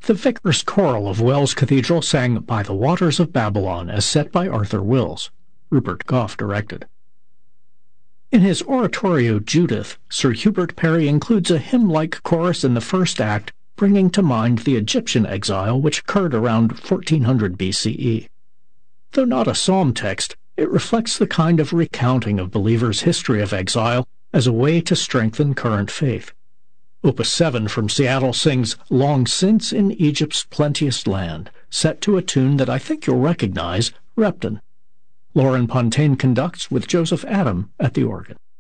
The Vicar's Choral of Wells Cathedral sang By the Waters of Babylon as set by Arthur Wills. Rupert Gough directed. In his oratorio Judith, Sir Hubert Parry includes a hymn-like chorus in the first act, bringing to mind the Egyptian exile which occurred around 1400 BCE. Though not a psalm text, it reflects the kind of recounting of believers' history of exile as a way to strengthen current faith. Opus 7 from Seattle sings Long Since in Egypt's Plenteous Land, set to a tune that I think you'll recognize, Repton. Lauren Pontaine conducts with Joseph Adam at the organ.